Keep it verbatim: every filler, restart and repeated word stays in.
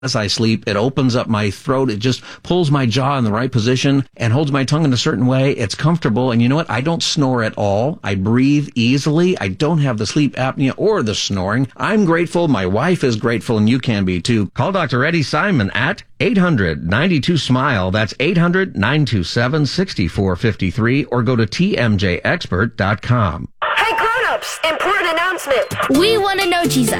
As I sleep, it opens up my throat. It just pulls my jaw in the right position and holds my tongue in a certain way. It's comfortable. And you know what? I don't snore at all. I breathe easily. I don't have the sleep apnea or the snoring. I'm grateful. My wife is grateful, and you can be too. Call Doctor Eddie Simon at eight hundred, nine two, SMILE. That's eight hundred, nine two seven, six four five three, or go to T M J expert dot com. Hey, grown-ups, important announcement. We want to know Jesus.